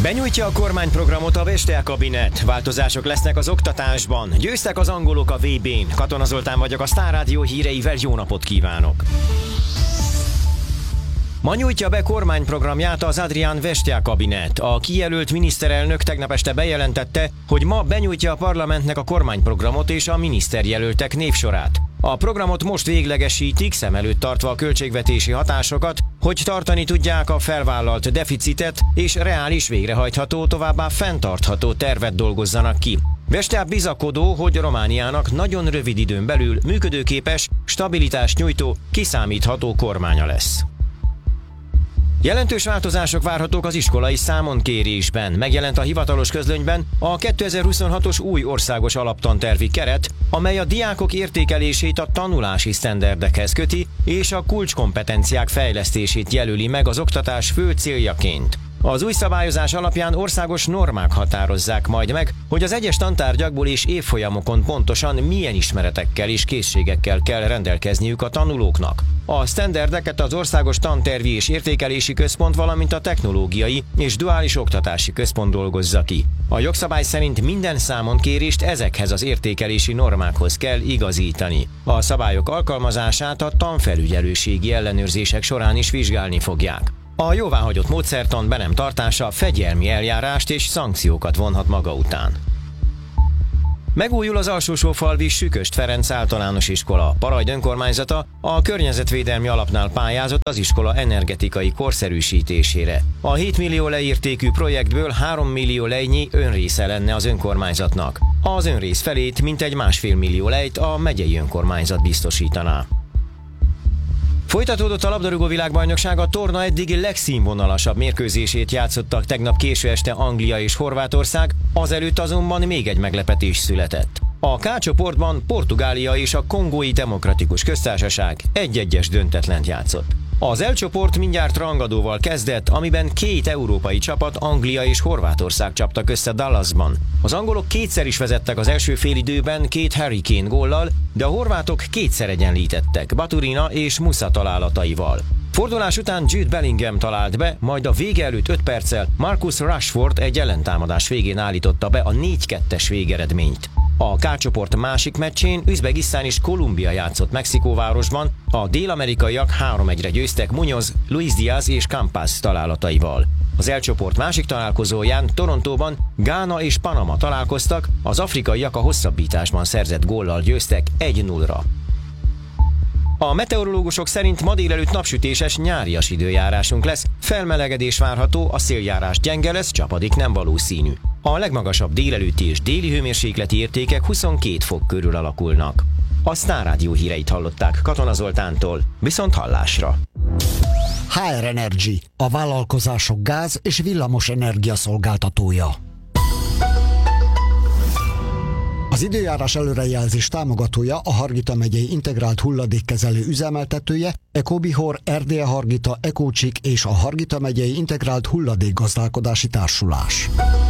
Benyújtja a kormányprogramot a Veste kabinet. Változások lesznek az oktatásban. Győztek az angolok a VB-n. Katona Zoltán vagyok, a Sztár Rádió híreivel jó napot kívánok! Ma nyújtja be kormányprogramját az Adrián Veste kabinet. A kijelölt miniszterelnök tegnap este bejelentette, hogy ma benyújtja a parlamentnek a kormányprogramot és a miniszterjelöltek névsorát. A programot most véglegesítik, szem előtt tartva a költségvetési hatásokat, hogy tartani tudják a felvállalt deficitet és reális végrehajtható, továbbá fenntartható tervet dolgozzanak ki. Veste bizakodó, hogy Romániának nagyon rövid időn belül működőképes, stabilitást nyújtó, kiszámítható kormánya lesz. Jelentős változások várhatók az iskolai számonkérésben. Megjelent a hivatalos közlönyben a 2026-os új országos alaptantervi keret, amely a diákok értékelését a tanulási sztenderdekhez köti, és a kulcskompetenciák fejlesztését jelöli meg az oktatás fő céljaként. Az új szabályozás alapján országos normák határozzák majd meg, hogy az egyes tantárgyakból és évfolyamokon pontosan milyen ismeretekkel és készségekkel kell rendelkezniük a tanulóknak. A sztenderdeket az Országos Tantervi és Értékelési Központ, valamint a Technológiai és Duális Oktatási Központ dolgozza ki. A jogszabály szerint minden számonkérést ezekhez az értékelési normákhoz kell igazítani. A szabályok alkalmazását a tanfelügyelőségi ellenőrzések során is vizsgálni fogják. A jóváhagyott módszertan be nem tartása fegyelmi eljárást és szankciókat vonhat maga után. Megújul az Alsósófalvi Süköst Ferenc általános iskola. Parajd önkormányzata a környezetvédelmi alapnál pályázott az iskola energetikai korszerűsítésére. A 7 millió leértékű projektből 3 millió lejnyi önrésze lenne az önkormányzatnak. Az önrész felét mintegy 1,5 millió lejt a megyei önkormányzat biztosítaná. Folytatódott a labdarúgó világbajnokság, a torna eddigi legszínvonalasabb mérkőzését játszottak tegnap késő este Anglia és Horvátország, azelőtt azonban még egy meglepetés született. A K csoportban Portugália és a Kongói Demokratikus Köztársaság 1-1-es döntetlent játszott. Az L csoport mindjárt rangadóval kezdett, amiben két európai csapat, Anglia és Horvátország csaptak össze Dallasban. Az angolok kétszer is vezettek az első félidőben 2 Harry Kane góllal, de a horvátok kétszer egyenlítettek Baturina és Musa találataival. Fordulás után Jude Bellingham talált be, majd a vége előtt 5 perccel Marcus Rashford egy ellentámadás végén állította be a 4-2-es végeredményt. A K csoport másik meccsén Üzbegisztán és Kolumbia játszott Mexikóvárosban, a dél-amerikaiak 3-1-re győztek Muñoz, Luis Diaz és Campas találataival. Az L csoport másik találkozóján Torontóban Gána és Panama találkoztak, az afrikaiak a hosszabbításban szerzett góllal győztek 1-0-ra. A meteorológusok szerint ma délelőtt napsütéses nyárias időjárásunk lesz, felmelegedés várható, a széljárás gyenge lesz, csapadék nem valószínű. A legmagasabb délelőtti és déli hőmérsékleti értékek 22 fok körül alakulnak. A Sztár Rádió híreit hallották Katona Zoltántól, viszont hallásra. HR Energy, a vállalkozások gáz- és villamos energia szolgáltatója. Az időjárás előrejelzés támogatója, a Hargita megyei integrált hulladékkezelő üzemeltetője, Ecobihor, Erdélye Hargita, Ecócsik és a Hargita megyei integrált hulladékgazdálkodási társulás.